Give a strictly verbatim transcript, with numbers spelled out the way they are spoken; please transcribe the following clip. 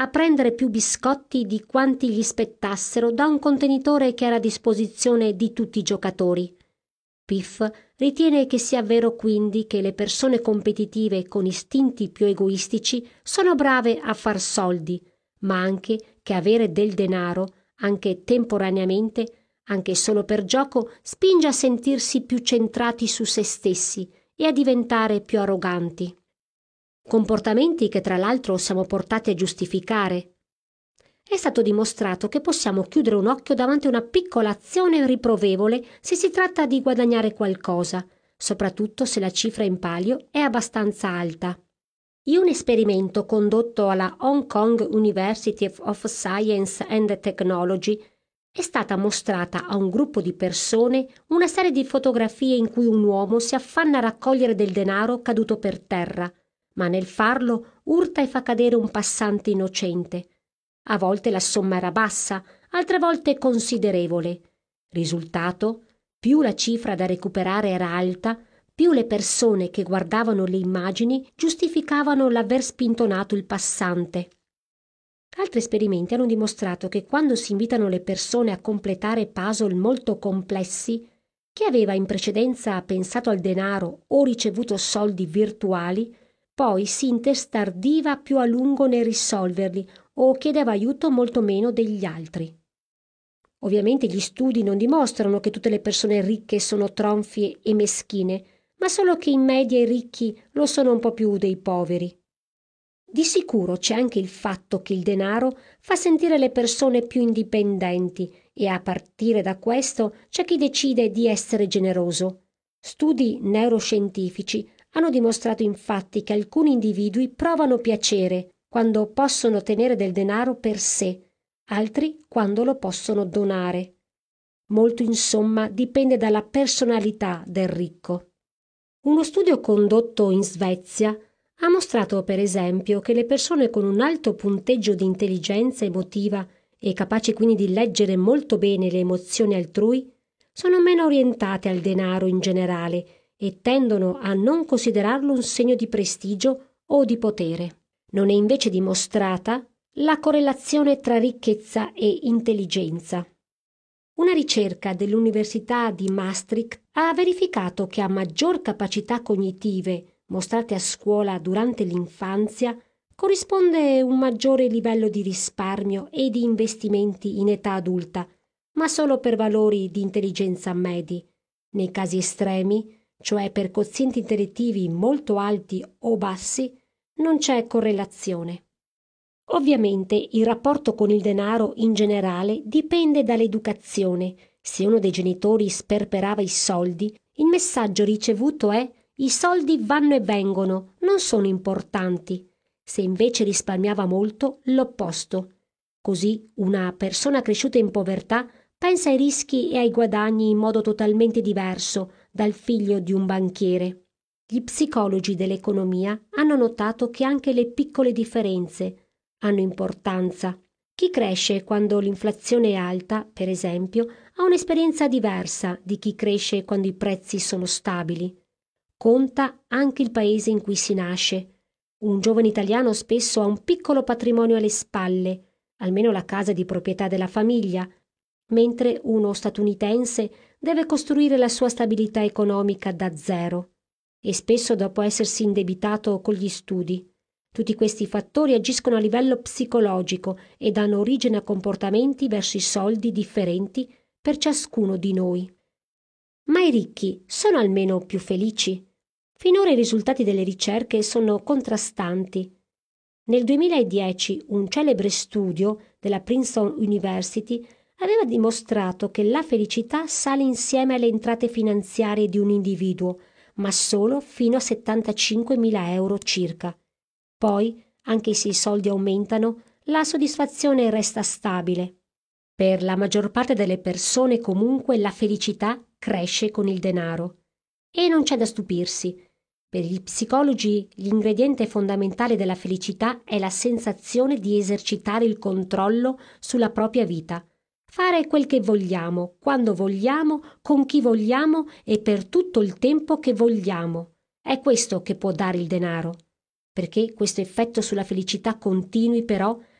a prendere più biscotti di quanti gli spettassero da un contenitore che era a disposizione di tutti i giocatori. Piff ritiene che sia vero quindi che le persone competitive con istinti più egoistici sono brave a far soldi, ma anche che avere del denaro, anche temporaneamente, anche solo per gioco, spinge a sentirsi più centrati su se stessi e a diventare più arroganti. Comportamenti che tra l'altro siamo portati a giustificare. È stato dimostrato che possiamo chiudere un occhio davanti a una piccola azione riprovevole se si tratta di guadagnare qualcosa, soprattutto se la cifra in palio è abbastanza alta. In un esperimento condotto alla Hong Kong University of Science and Technology è stata mostrata a un gruppo di persone una serie di fotografie in cui un uomo si affanna a raccogliere del denaro caduto per terra, ma nel farlo urta e fa cadere un passante innocente. A volte la somma era bassa, altre volte considerevole. Risultato: più la cifra da recuperare era alta, più le persone che guardavano le immagini giustificavano l'aver spintonato il passante. Altri esperimenti hanno dimostrato che quando si invitano le persone a completare puzzle molto complessi, chi aveva in precedenza pensato al denaro o ricevuto soldi virtuali, poi si intestardiva più a lungo nel risolverli o chiedeva aiuto molto meno degli altri. Ovviamente gli studi non dimostrano che tutte le persone ricche sono tronfie e meschine, ma solo che in media i ricchi lo sono un po' più dei poveri. Di sicuro c'è anche il fatto che il denaro fa sentire le persone più indipendenti e a partire da questo c'è chi decide di essere generoso. Studi neuroscientifici hanno dimostrato infatti che alcuni individui provano piacere quando possono ottenere del denaro per sé, altri quando lo possono donare. Molto insomma dipende dalla personalità del ricco. Uno studio condotto in Svezia ha mostrato per esempio che le persone con un alto punteggio di intelligenza emotiva e capaci quindi di leggere molto bene le emozioni altrui sono meno orientate al denaro in generale e tendono a non considerarlo un segno di prestigio o di potere. Non è invece dimostrata la correlazione tra ricchezza e intelligenza. Una ricerca dell'Università di Maastricht ha verificato che a maggior capacità cognitive mostrate a scuola durante l'infanzia corrisponde un maggiore livello di risparmio e di investimenti in età adulta, ma solo per valori di intelligenza medi. Nei casi estremi, cioè per quozienti intellettivi molto alti o bassi, non c'è correlazione. Ovviamente il rapporto con il denaro in generale dipende dall'educazione. Se uno dei genitori sperperava i soldi, il messaggio ricevuto è: i soldi vanno e vengono, non sono importanti. Se invece risparmiava molto, l'opposto. Così una persona cresciuta in povertà pensa ai rischi e ai guadagni in modo totalmente diverso dal figlio di un banchiere. Gli psicologi dell'economia hanno notato che anche le piccole differenze hanno importanza. Chi cresce quando l'inflazione è alta, per esempio, ha un'esperienza diversa di chi cresce quando i prezzi sono stabili. Conta anche il paese in cui si nasce. Un giovane italiano spesso ha un piccolo patrimonio alle spalle, almeno la casa di proprietà della famiglia, mentre uno statunitense deve costruire la sua stabilità economica da zero, e spesso dopo essersi indebitato con gli studi. Tutti questi fattori agiscono a livello psicologico e danno origine a comportamenti verso i soldi differenti per ciascuno di noi. Ma i ricchi sono almeno più felici? Finora i risultati delle ricerche sono contrastanti. Nel duemiladieci un celebre studio della Princeton University aveva dimostrato che la felicità sale insieme alle entrate finanziarie di un individuo, ma solo fino a settantacinquemila euro circa. Poi, anche se i soldi aumentano, la soddisfazione resta stabile. Per la maggior parte delle persone, comunque, la felicità cresce con il denaro. E non c'è da stupirsi. Per gli psicologi, l'ingrediente fondamentale della felicità è la sensazione di esercitare il controllo sulla propria vita. Fare quel che vogliamo, quando vogliamo, con chi vogliamo e per tutto il tempo che vogliamo. È questo che può dare il denaro. Perché questo effetto sulla felicità continui, però,